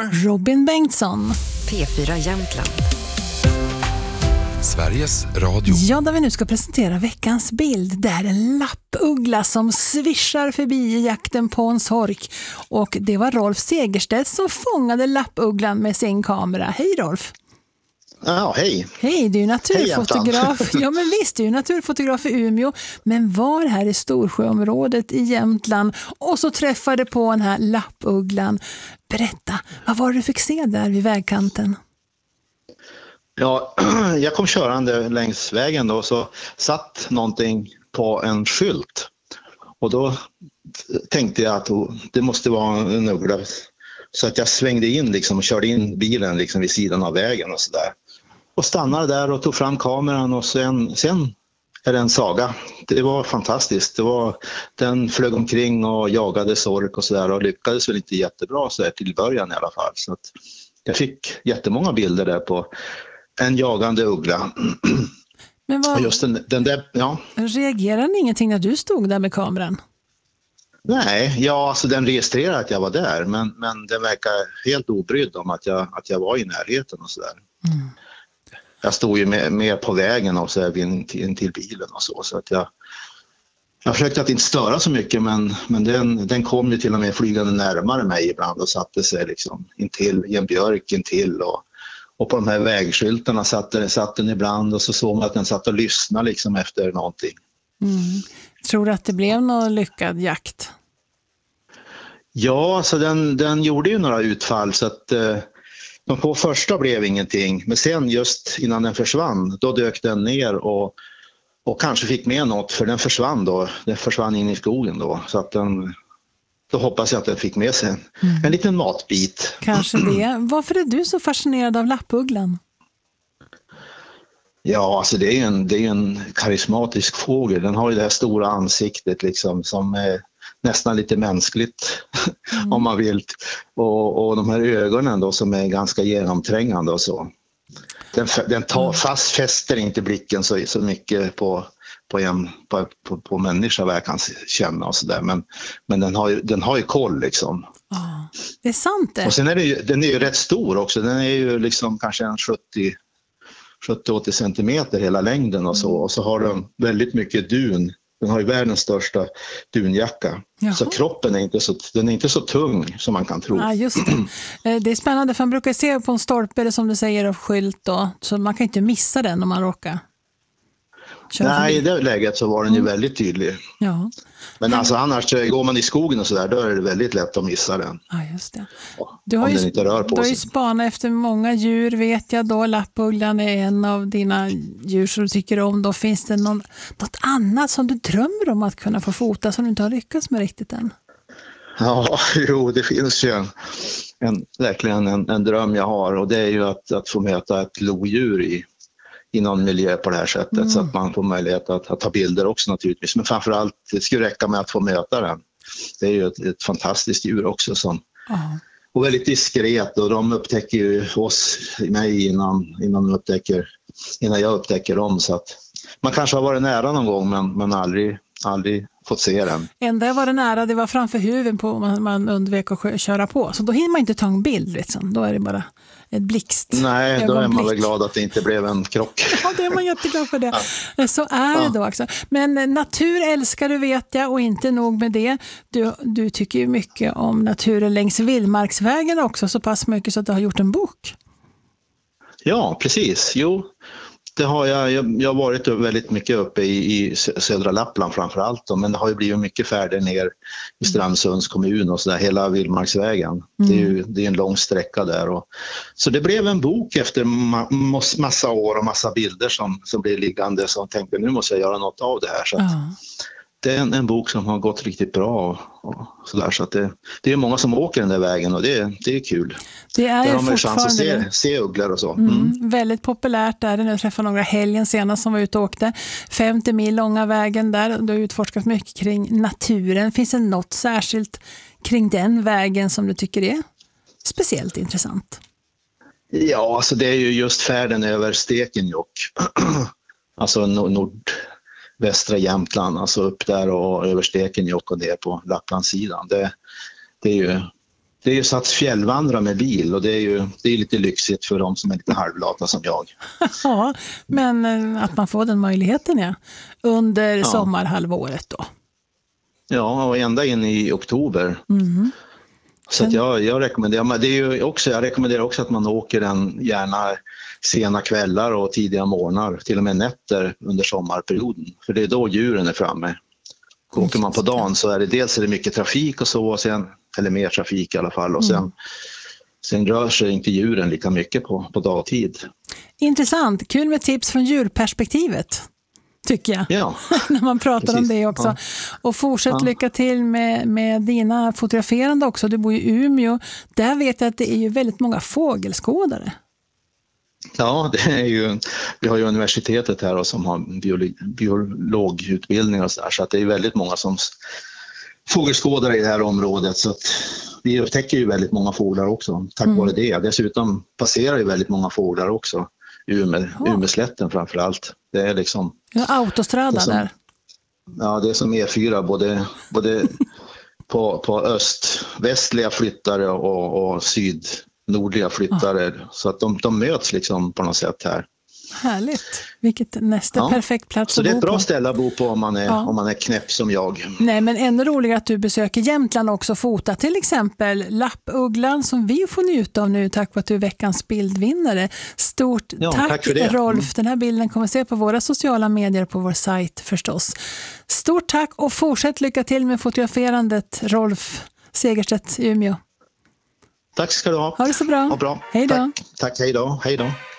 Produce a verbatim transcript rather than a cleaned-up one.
Robin Bengtsson. P fyra Jämtland. Sveriges Radio. Ja, där vi nu ska presentera veckans bild. Det är en lappuggla som svischar förbi i jakten på en sork. Och det var Rolf Segerstedt som fångade lappugglan med sin kamera. Hej Rolf! Ja, hej. Hej, du är naturfotograf. Hej, ja, men visst, du är naturfotograf i Umeå. Men var här i Storsjöområdet i Jämtland och så träffade på den här lappugglan. Berätta, vad var det du fick se där vid vägkanten? Ja, jag kom körande längs vägen då och så satt någonting på en skylt. Och då tänkte jag att det måste vara en uggla. Så att jag svängde in liksom och körde in bilen liksom vid sidan av vägen och sådär. Och stannade där och tog fram kameran och sen, sen är det en saga. Det var fantastiskt. Det var, den flög omkring och jagade sork och sådär och lyckades väl inte jättebra så här till början i alla fall. Så att jag fick jättemånga bilder där på en jagande uggla. Men vad, just den, den där, ja. Reagerade ni ingenting när du stod där med kameran? Nej, ja, alltså den registrerade att jag var där men, men den verkar helt obrydd om att jag, att jag var i närheten och sådär. Mm. Jag stod ju med, med på vägen och så här in till, in till bilen och så, så att jag, jag försökte att inte störa så mycket men, men den, den kom ju till och med flygande närmare mig ibland och satte sig liksom intill, i en björk intill och, och på de här vägskyltarna satt den, satt den ibland och så såg man att den satt och lyssnade liksom efter någonting. Mm. Tror du att det blev någon lyckad jakt? Ja, så den, den gjorde ju några utfall så att eh, de på första blev ingenting. Men sen just innan den försvann, då dök den ner och, och kanske fick med något för den försvann då. Den försvann in i skogen då. Så att den, då hoppas jag att den fick med sig en, mm. en liten matbit. Kanske det. Varför är du så fascinerad av lappugglan? Ja, alltså det är ju en, det är en karismatisk fågel. Den har ju det här stora ansiktet liksom som är nästan lite mänskligt mm. om man vill. Och, och de här ögonen då som är ganska genomträngande och så. Den, den tar fast, fäster inte blicken så, så mycket på, på, en, på, på, på människa vad jag kan känna och sådär. Men, men den, har ju, den har ju koll liksom. Oh, det är sant det. Och sen är det ju, den är ju rätt stor också. Den är ju liksom kanske en sjuttio till åttio centimeter hela längden och så. Och så har den väldigt mycket dun. Den har ju världens största dunjacka. Jaha. Så kroppen är inte så, den är inte så tung som man kan tro. Ja, just det. Det är spännande för man brukar se på en stolpe eller som du säger av skylt då. Så man kan inte missa den om man råkar. Nej, i det läget så var den ju mm. väldigt tydlig. Ja. Men alltså annars går man i skogen och sådär, då är det väldigt lätt att missa den. Ja, just det. Du har, ju, inte rör på du har ju spanat efter många djur vet jag då. Lappugglan är en av dina djur som du tycker om. Då finns det någon, något annat som du drömmer om att kunna få fota som du inte har lyckats med riktigt än? Ja, jo, det finns ju en, en, verkligen en, en dröm jag har och det är ju att, att få möta ett lodjur i i någon miljö på det här sättet mm. så att man får möjlighet att, att ta bilder också naturligtvis. Men framförallt det skulle räcka med att få möta den. Det är ju ett, ett fantastiskt djur också som mm. och väldigt diskret och de upptäcker ju oss, mig innan, innan, de upptäcker, innan jag upptäcker dem så att man kanske har varit nära någon gång men, men aldrig, aldrig fått se den. Enda var det nära, det var framför huvudet på man, man undvek att köra på. Så då hinner man inte ta en bild liksom. Då är det bara ett blixt. Nej, då är man väl glad att det inte blev en krock. Ja, det är man jätteglad för det. Ja. Så är det då också. Men natur älskar du vet jag och inte nog med det. Du, du tycker ju mycket om naturen längs Vildmarksvägen också så pass mycket så att du har gjort en bok. Ja, precis. Jo, det har jag. Jag, jag har varit väldigt mycket uppe i, i södra Lappland framförallt. Då, men det har ju blivit mycket färder ner i Strömsunds kommun och så där, hela Vildmarksvägen. Mm. Det är ju det är en lång sträcka där. Och, så det blev en bok efter ma- massa år och massa bilder som, som blev liggande. Så jag tänkte nu måste jag göra något av det här. Så att, mm. Det är en, en bok som har gått riktigt bra och, och sådär. Så att det, det är många som åker den där vägen och det, det är kul. Det är där ju har man chans att se, det. se ugglor och så. Mm. Mm. Väldigt populärt där. Jag träffade några helgen senast som var ute och åkte. femtio mil långa vägen där. Du har utforskat mycket kring naturen. Finns det något särskilt kring den vägen som du tycker är speciellt intressant? Ja, alltså det är ju just färden över Stekenjokk. Alltså nord... västra Jämtland, alltså upp där och över Stekenjokk och ner på Lapplandssidan. Det, det är ju det är ju så att fjällvandra med bil och det är ju det är lite lyxigt för de som är lite halvlata som jag. Ja, men eh, att man får den möjligheten, ja. Under Ja. sommarhalvåret då. Ja, och ända in i oktober. Mm. Så att jag, jag, rekommenderar, men det är ju också, jag rekommenderar också att man åker den gärna sena kvällar och tidiga morgnar, till och med nätter under sommarperioden. För det är då djuren är framme. Åker man på dagen så är det dels är det mycket trafik och så, och sen, eller mer trafik i alla fall. Och sen, mm. sen rör sig inte djuren lika mycket på, på dagtid. Intressant, kul med tips från djurperspektivet. Tycker jag, ja. när man pratar Precis. om det också. Ja. Och fortsätt ja. lycka till med, med dina fotograferande också. Du bor i Umeå. Där vet jag att det är ju väldigt många fågelskådare. Ja, det är ju, vi har ju universitetet här och som har biolog, biologutbildning och så där, så att det är väldigt många som fågelskådare i det här området, så att vi upptäcker ju väldigt många fåglar också tack mm. vare det. Dessutom passerar ju väldigt många fåglar också Ume, ja. Umeslätten framför allt. Det är liksom ja, autostrada som, där. Ja, det är som E fyra både, både på, på öst-västliga flyttare och, och syd-nordliga flyttare. Ja. Så att de, de möts liksom på något sätt här. Härligt. Vilket nästa ja. perfekt plats så att bo på. Så det är ett bra ställe att bo på om man är, ja. om man är knäpp som jag. Nej, men ännu roligare att du besöker Jämtland också och fota till exempel Lappugglan som vi får njuta av nu tack vare att du är veckans bildvinnare. Stort ja, tack, tack för det. Rolf. Den här bilden kommer se på våra sociala medier på vår sajt förstås. Stort tack och fortsätt lycka till med fotograferandet, Rolf Segerstedt, Umeå. Tack ska du ha. Ha det så bra. Ha bra. Hej då. Tack, tack hej då. Hej då.